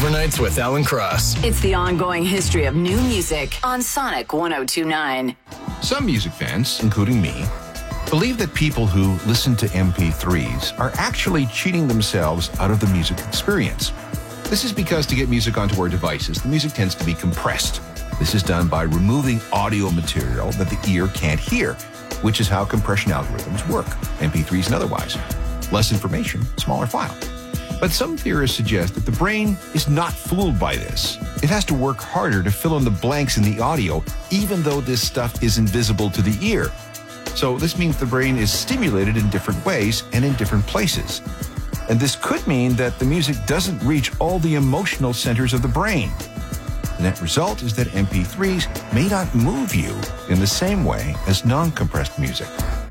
Overnights with Alan Cross. It's the ongoing history of new music on Sonic 102.9. Some music fans, including me, believe that people who listen to MP3s are actually cheating themselves out of the music experience. This is because to get music onto our devices, the music tends to be compressed. This is done by removing audio material that the ear can't hear, which is how compression algorithms work, MP3s and otherwise. Less information, smaller file. But some theorists suggest that the brain is not fooled by this. It has to work harder to fill in the blanks in the audio, even though this stuff is invisible to the ear. So this means the brain is stimulated in different ways and in different places. And this could mean that the music doesn't reach all the emotional centers of the brain. The net result is that MP3s may not move you in the same way as non-compressed music.